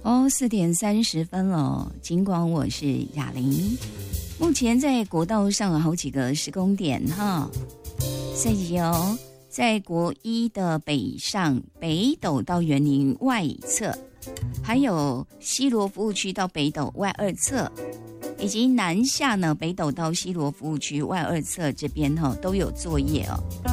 4:30了，尽管我是雅玲，目前在国道上有好几个施工点哈，所以在国一的北上北斗到园林外侧，还有西螺服务区到北斗外二侧，以及南下呢北斗到西螺服务区外二侧这边都有作业哦。